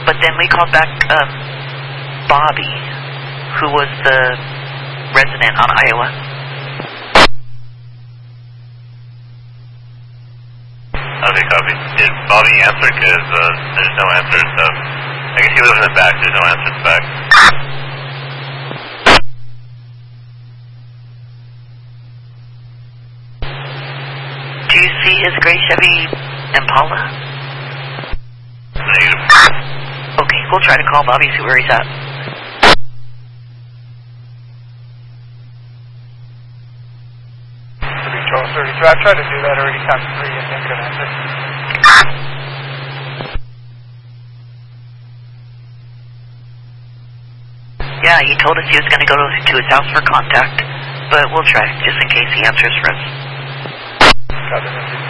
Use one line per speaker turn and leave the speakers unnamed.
but then we called back Bobby, who was the resident on Iowa.
Okay, copy. Did Bobby answer? Because there's no answer, so I guess he was in the back. There's no answer in the back.
Do you see his gray Chevy Impala?
Negative.
Okay, we'll try to call Bobby, see where he's at.
Control 32. I've tried to do that already times 3 and didn't get answer.
Yeah, he told us he was going to go to his house for contact, but we'll try, just in case he answers for us.
Copy.